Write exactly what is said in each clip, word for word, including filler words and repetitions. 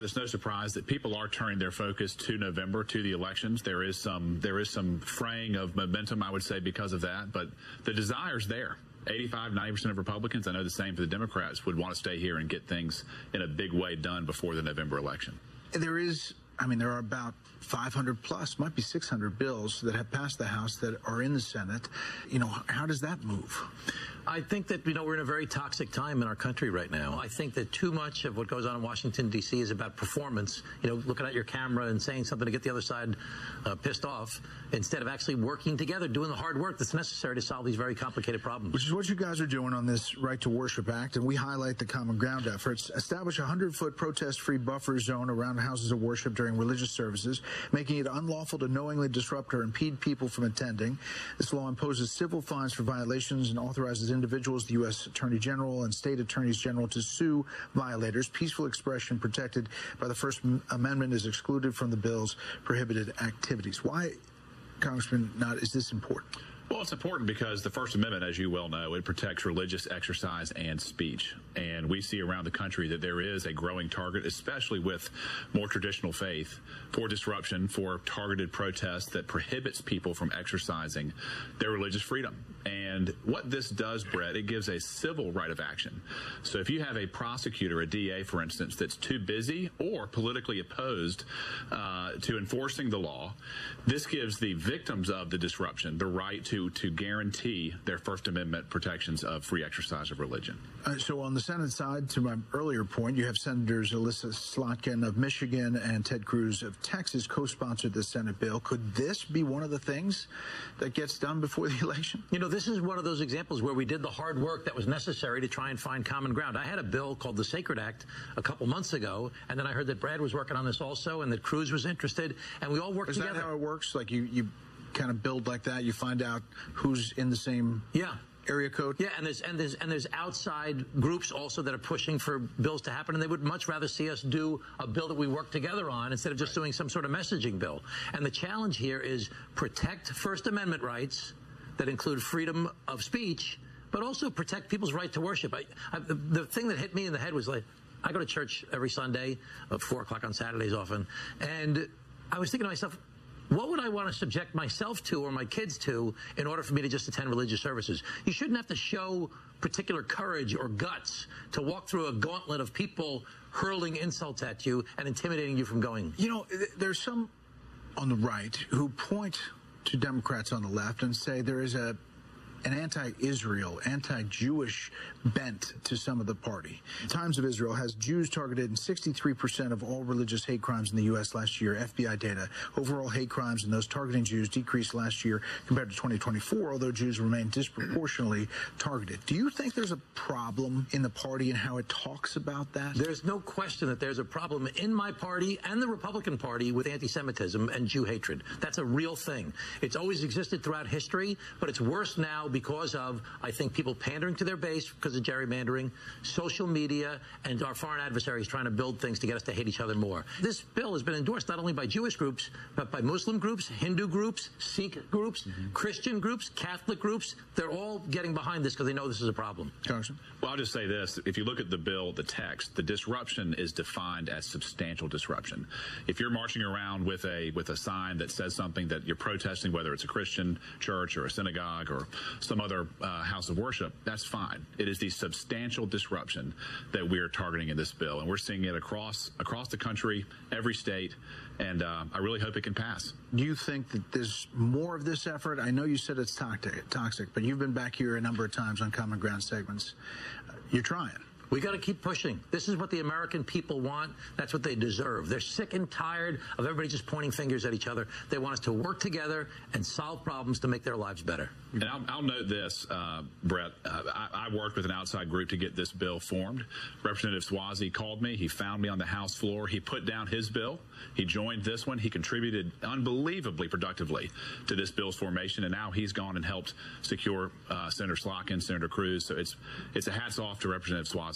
It's no surprise that people are turning their focus to November, to the elections. There is some there is some fraying of momentum, I would say, because of that. But the desire's there. eighty-five, ninety percent of Republicans, I know the same for the Democrats, would want to stay here and get things in a big way done before the November election. There is, I mean, there are about five hundred plus, might be six hundred bills that have passed the House that are in the Senate. You know, how does that move? I think that, you know, we're in a very toxic time in our country right now. I think that too much of what goes on in Washington, D C is about performance, you know, looking at your camera and saying something to get the other side uh, pissed off, instead of actually working together, doing the hard work that's necessary to solve these very complicated problems. Which is what you guys are doing on this Right to Worship Act, and we highlight the common ground efforts. Establish a hundred-foot protest-free buffer zone around houses of worship during religious services, making it unlawful to knowingly disrupt or impede people from attending. This law imposes civil fines for violations and authorizes individuals, the U S Attorney General and state attorneys general, to sue violators. Peaceful expression protected by the First Amendment is excluded from the bill's prohibited activities. Why, Congressman Knott, is this important? Well, it's important because the First Amendment, as you well know, it protects religious exercise and speech. And we see around the country that there is a growing target, especially with more traditional faith, for disruption, for targeted protests that prohibits people from exercising their religious freedom. And what this does, Brett, it gives a civil right of action. So if you have a prosecutor, a D A, for instance, that's too busy or politically opposed uh, to enforcing the law, this gives the victims of the disruption the right to to guarantee their First Amendment protections of free exercise of religion. Uh, so on the Senate side, to my earlier point, you have Senators Elissa Slotkin of Michigan and Ted Cruz of Texas co-sponsored the Senate bill. Could this be one of the things that gets done before the election? You know, this is one of those examples where we did the hard work that was necessary to try and find common ground. I had a bill called the Sacred Act a couple months ago, and then I heard that Brad was working on this also and that Cruz was interested, and we all worked is together. Is that how it works? Like you... you kind of build like that, you find out who's in the same yeah area code? Yeah, and there's and there's and there's outside groups also that are pushing for bills to happen, and they would much rather see us do a bill that we work together on instead of just doing some sort of messaging bill. And the challenge here is protect First Amendment rights that include freedom of speech, but also protect people's right to worship. I, I, the, the thing that hit me in the head was, like, I go to church every Sunday at four o'clock on Saturdays often, and I was thinking to myself, what would I want to subject myself to or my kids to in order for me to just attend religious services? You shouldn't have to show particular courage or guts to walk through a gauntlet of people hurling insults at you and intimidating you from going. You know, there's some on the right who point to Democrats on the left and say there is a an anti-Israel, anti-Jewish bent to some of the party. Times of Israel has Jews targeted in sixty-three percent of all religious hate crimes in the U S last year, F B I data. Overall hate crimes and those targeting Jews decreased last year compared to twenty twenty-four, although Jews remain disproportionately targeted. Do you think there's a problem in the party and how it talks about that? There's no question that there's a problem in my party and the Republican Party with anti-Semitism and Jew hatred. That's a real thing. It's always existed throughout history, but it's worse now because of, I think, people pandering to their base because of gerrymandering, social media, and our foreign adversaries trying to build things to get us to hate each other more. This bill has been endorsed not only by Jewish groups, but by Muslim groups, Hindu groups, Sikh groups, mm-hmm. Christian groups, Catholic groups. They're all getting behind this because they know this is a problem. Congressman? Well, I'll just say this. If you look at the bill, the text, the disruption is defined as substantial disruption. If you're marching around with a with a sign that says something that you're protesting, whether it's a Christian church or a synagogue or some other uh, house of worship, that's fine. It is the substantial disruption that we are targeting in this bill, and we're seeing it across across the country, every state, and uh, I really hope it can pass. Do you think that there's more of this effort? I know you said it's toxic, toxic, but you've been back here a number of times on Common Ground segments. Uh, you're trying. We got to keep pushing. This is what the American people want. That's what they deserve. They're sick and tired of everybody just pointing fingers at each other. They want us to work together and solve problems to make their lives better. And I'll, I'll note this, uh, Brett. Uh, I, I worked with an outside group to get this bill formed. Representative Suozzi called me. He found me on the House floor. He put down his bill. He joined this one. He contributed unbelievably productively to this bill's formation, and now he's gone and helped secure uh, Senator Slotkin, Senator Cruz. So it's it's a hats off to Representative Suozzi.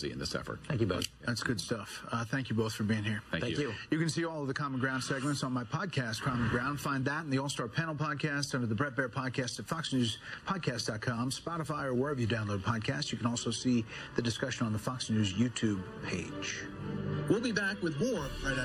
transparency in this effort. Thank you both. That's good stuff. Uh, thank you both for being here. Thank, Thank you. you. You can see all of the Common Ground segments on my podcast, Common Ground. Find that in the All-Star Panel podcast under the Bret Baier podcast at fox news podcast dot com, Spotify, or wherever you download podcasts. You can also see the discussion on the Fox News YouTube page. We'll be back with more right after.